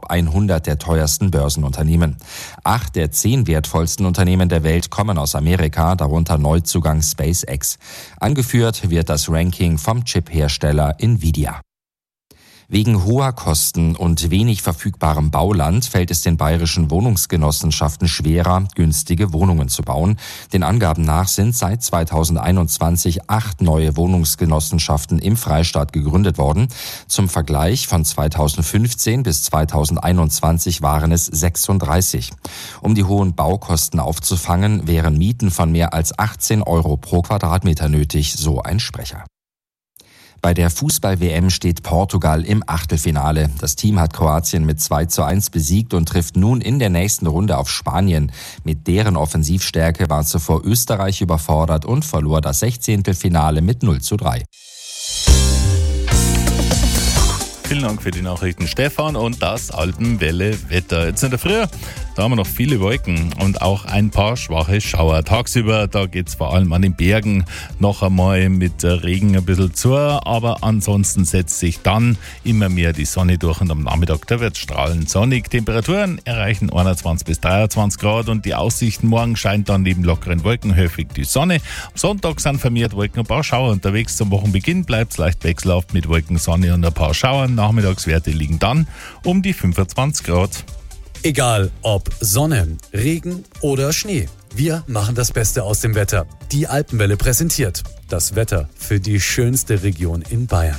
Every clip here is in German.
Top 100 der teuersten Börsenunternehmen. 8 der 10 wertvollsten Unternehmen der Welt kommen aus Amerika, darunter Neuzugang SpaceX. Angeführt wird das Ranking vom Chip-Hersteller Nvidia. Wegen hoher Kosten und wenig verfügbarem Bauland fällt es den bayerischen Wohnungsgenossenschaften schwerer, günstige Wohnungen zu bauen. Den Angaben nach sind seit 2021 8 neue Wohnungsgenossenschaften im Freistaat gegründet worden. Zum Vergleich von 2015 bis 2021 waren es 36. Um die hohen Baukosten aufzufangen, wären Mieten von mehr als 18 € pro Quadratmeter nötig, so ein Sprecher. Bei der Fußball-WM steht Portugal im Achtelfinale. Das Team hat Kroatien mit 2:1 besiegt und trifft nun in der nächsten Runde auf Spanien. Mit deren Offensivstärke war zuvor Österreich überfordert und verlor das 16. Finale mit 0:3. Vielen Dank für die Nachrichten, Stefan, und das Alpenwelle-Wetter. Jetzt in der Früh, da haben wir noch viele Wolken und auch ein paar schwache Schauer. Tagsüber, da geht's vor allem an den Bergen noch einmal mit Regen ein bisschen zu, aber ansonsten setzt sich dann immer mehr die Sonne durch und am Nachmittag, da wird's strahlend sonnig. Temperaturen erreichen 21 bis 23 Grad und die Aussichten morgen scheint dann neben lockeren Wolken häufig die Sonne. Am Sonntag sind vermehrt Wolken und ein paar Schauer unterwegs. Zum Wochenbeginn bleibt's leicht wechselhaft mit Wolken, Sonne und ein paar Schauern. Nachmittagswerte liegen dann um die 25 Grad. Egal ob Sonne, Regen oder Schnee, wir machen das Beste aus dem Wetter. Die Alpenwelle präsentiert das Wetter für die schönste Region in Bayern.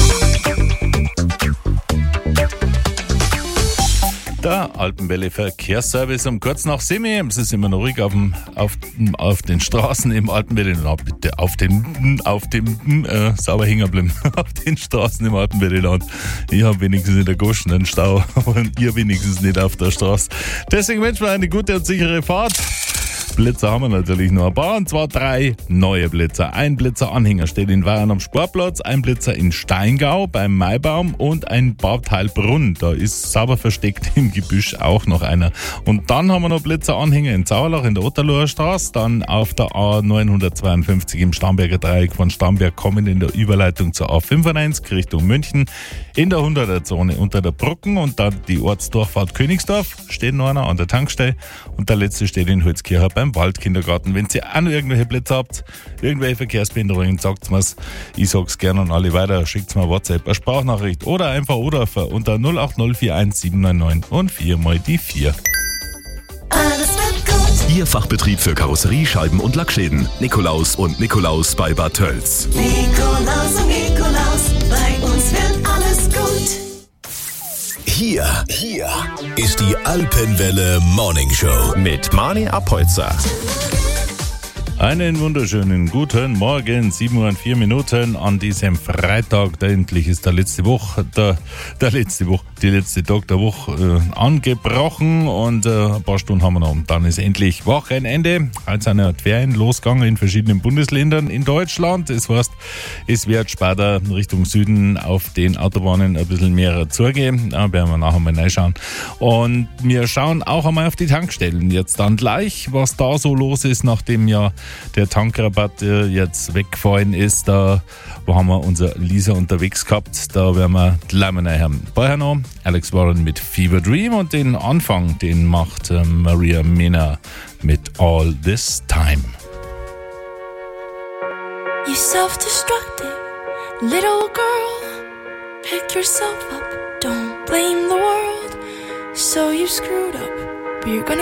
Der Alpenwelle Verkehrsservice um kurz nach 7. Es ist immer noch ruhig auf den Straßen im Alpenwelle, bitte auf dem sauber hängen bleiben, auf den Straßen im Alpenwelleland. Ich habe wenigstens in der Goschen einen Stau und ihr wenigstens nicht auf der Straße. Deswegen wünschen wir eine gute und sichere Fahrt. Blitzer haben wir natürlich noch ein paar, und zwar 3 neue Blitzer. Ein Blitzeranhänger steht in Weyern am Sportplatz, ein Blitzer in Steingau beim Maibaum und ein Bad Heilbrunn. Da ist sauber versteckt im Gebüsch auch noch einer. Und dann haben wir noch Blitzeranhänger in Sauerlach in der Otterloher Straße, dann auf der A952 im Starnberger Dreieck von Starnberg kommend in der Überleitung zur A95 Richtung München, in der 100er-Zone unter der Brücken und dann die Ortsdurchfahrt Königsdorf, steht noch einer an der Tankstelle, und der letzte steht in Holzkirchen beim Waldkindergarten. Wenn ihr auch noch irgendwelche Blitze habt, irgendwelche Verkehrsbehinderungen, sagt's mir's. Ich sag's gerne an alle weiter. Schickt's mir WhatsApp, eine Sprachnachricht oder einfach Oderfer unter 08041 799 und 4 mal die 4. Alles wird gut. Ihr Fachbetrieb für Karosserie, Scheiben und Lackschäden. Nikolaus und Nikolaus bei Bad Tölz. Nikolaus und Nikolaus, bei uns wird alles gut. Hier ist die Alpenwelle Morning Show mit Mani Apolzer. Einen wunderschönen guten Morgen, 7:04 an diesem Freitag. Endlich ist die letzte Tag der Woche angebrochen, und ein paar Stunden haben wir noch. Und dann ist endlich Wochenende. Heute sind ja Ferien losgegangen in verschiedenen Bundesländern in Deutschland. Das heißt, es wird später Richtung Süden auf den Autobahnen ein bisschen mehr zugehen. Da werden wir nachher mal reinschauen. Und wir schauen auch einmal auf die Tankstellen jetzt dann gleich, was da so los ist, nachdem ja der Tankrabatt jetzt weggefallen ist. Da haben wir unser Lisa unterwegs gehabt. Da werden wir gleich mal reinhören. Vorher noch Alex Warren mit Fever Dream, und den Anfang, den macht Maria Mena mit All This Time. You self-destructive little girl, pick yourself up, don't blame the world. So you screwed up, but you're gonna